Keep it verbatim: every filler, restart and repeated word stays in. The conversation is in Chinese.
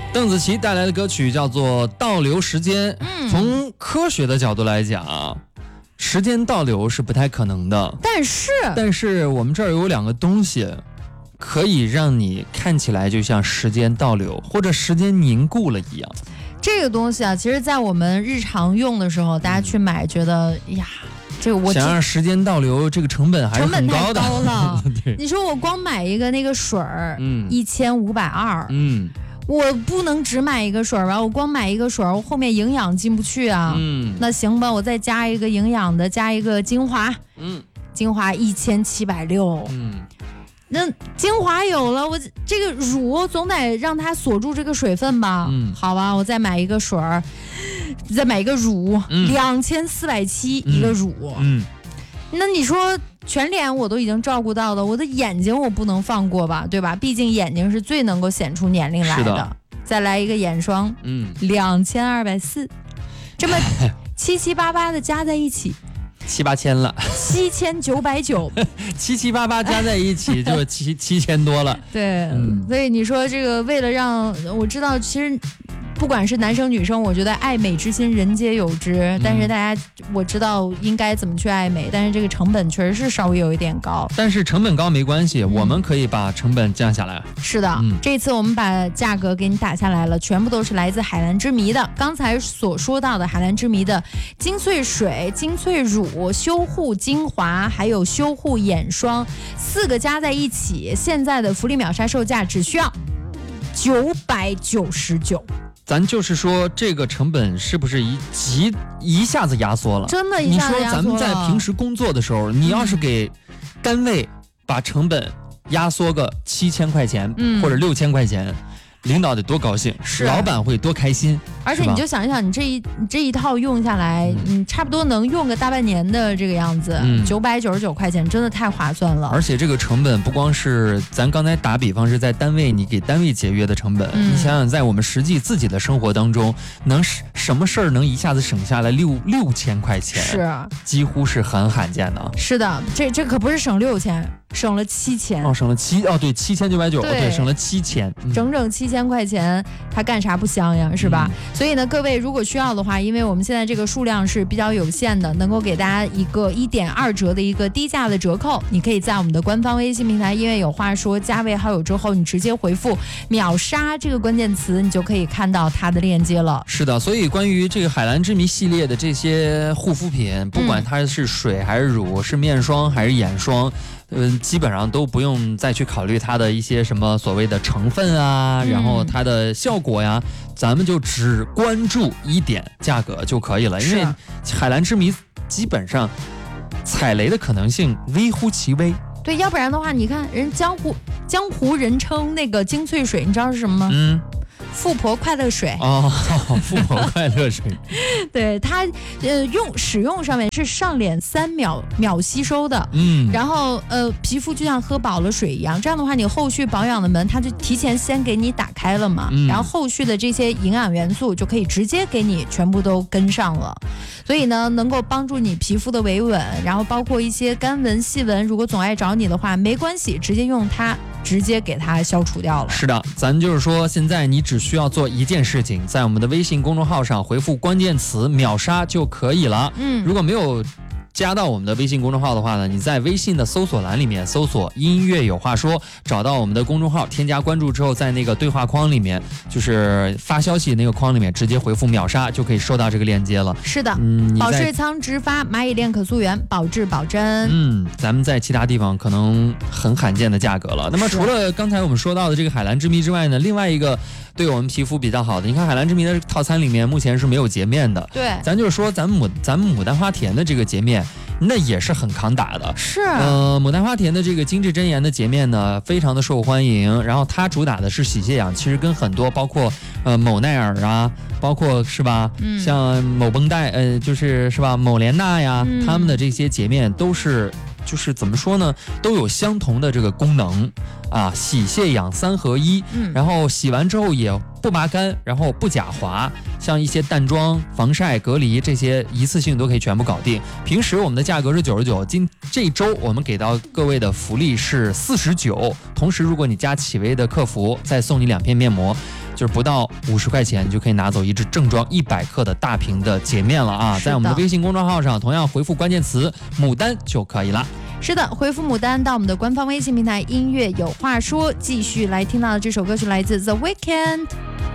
邓紫棋带来的歌曲叫做《倒流时间》。 嗯， 从科学的角度来讲，时间倒流是不太可能的。 但是， 但是我们这儿有两个东西，可以让你看起来就像时间倒流或者时间凝固了一样。 这个东西啊，其实在我们日常用的时候，大家去买，觉得呀。这个我想让时间倒流，这个成本还是很高的。 成本太高了对， 你说我光买一个那个水儿，嗯，一千五百二， 嗯， 我不能只买一个水儿吧？我光买一个水儿，我后面营养进不去啊。 嗯， 那行吧，我再加一个营养的，加一个精华， 嗯， 精华一千七百六， 嗯。 那精华有了，我这个乳总得让它锁住这个水分吧？嗯，好吧，我再买一个水儿，再买一个乳，两千四百七一个乳。 嗯， 那你说全脸我都已经照顾到了，我的眼睛我不能放过吧？对吧？毕竟眼睛是最能够显出年龄来的。 的再来一个眼霜，嗯，两千二百四，这么七七八八的加在一起。 七八千了， 七千九百九， 七七八八加在一起就七七千多了。 对、嗯，所以你说这个为了让我知道，其实不管是男生女生，我觉得爱美之心人皆有之、嗯，但是大家我知道应该怎么去爱美，但是这个成本确实是稍微有一点高。 但是成本高没关系、嗯，我们可以把成本降下来。 是的、嗯，这次我们把价格给你打下来了，全部都是来自海蓝之谜的。刚才所说到的海蓝之谜的精粹水、精粹乳、修护精华，还有修护眼霜，四个加在一起，现在的福利秒杀售价只需要九百九十九。 咱就是说，这个成本是不是一急一下子压缩了？ 真的，一下子压缩了。 你说咱们在平时工作的时候，你要是给单位把成本压缩个七千块钱、嗯、或者六千块钱，领导得多高兴， 是老板会多开心。 而且你就想一想，你这一你这一套用下来，嗯，差不多能用个大半年的这个样子，九百九十九块钱真的太划算了。 而且这个成本不光是咱刚才打比方是在单位你给单位节约的成本，嗯、你想想在我们实际自己的生活当中，能什么事儿能一下子省下来六六千块钱？ 是， 几乎是很罕见的。 是的，这这可不是省六千。省了七千哦，省了七哦，对，七千九百九，对，省了七千， 嗯、整整七千块钱，他干啥不香呀，是吧？嗯、所以呢，各位如果需要的话，因为我们现在这个数量是比较有限的，能够给大家一个一点二折的一个低价的折扣，你可以在我们的官方微信平台，因为有话说，加为好友之后，你直接回复“秒杀”这个关键词，你就可以看到它的链接了。 是的，所以关于这个海蓝之谜系列的这些护肤品，不管它是水还是乳，嗯、是面霜还是眼霜。嗯，基本上都不用再去考虑它的一些什么所谓的成分啊，然后它的效果呀，嗯、咱们就只关注一点价格就可以了。因为海蓝之谜基本上踩雷的可能性微乎其微。 对，要不然的话，你看人江湖江湖人称那个精粹水，你知道是什么吗？ 嗯。 富婆快乐水哦，富婆快乐水， 对它呃用使用上面是上脸三秒秒吸收的， 嗯， 然后呃皮肤就像喝饱了水一样，这样的话你后续保养的门它就提前先给你打开了嘛，嗯、然后后续的这些营养元素就可以直接给你全部都跟上了，所以呢能够帮助你皮肤的维稳，然后包括一些干纹细纹，如果总爱找你的话没关系，直接用它直接给它消除掉了。 是的，咱就是说现在你只需要做一件事情，在我们的微信公众号上回复关键词秒杀就可以了。嗯，如果没有加到我们的微信公众号的话呢，你在微信的搜索栏里面搜索音乐有话说，找到我们的公众号，添加关注之后，在那个对话框里面，就是发消息那个框里面直接回复秒杀就可以收到这个链接了。 是的，嗯，保税仓直发，蚂蚁链可溯源，保质保真。 嗯，咱们在其他地方可能很罕见的价格了。那么除了刚才我们说到的这个海蓝之谜之外呢，另外一个对我们皮肤比较好的，你看海蓝之谜的套餐里面目前是没有洁面的。 对， 咱就是说咱们牡咱们牡丹花田的这个洁面，那也是很抗打的。 是， 呃，牡丹花田的这个精致真颜的洁面呢，非常的受欢迎。然后它主打的是洗卸氧，其实跟很多包括呃某奈尔啊，包括是吧，嗯、像某绷带，呃，就是是吧，某莲娜呀，嗯、他们的这些洁面都是。就是怎么说呢，都有相同的这个功能啊，洗卸养三合一，嗯，然后洗完之后也不拔干，然后不假滑，像一些淡妆、防晒、隔离这些一次性都可以全部搞定。平时我们的价格是九十九，今这周我们给到各位的福利是四十九，同时如果你加企微的客服，再送你两片面膜。 就是不到五十块钱，你就可以拿走一支正装一百克的大瓶的洁面了啊！在我们的微信公众号上，同样回复关键词“牡丹”就可以了。 是的，回复牡丹到我们的官方微信平台音乐有话说，继续来听到的这首歌曲来自 The Weeknd。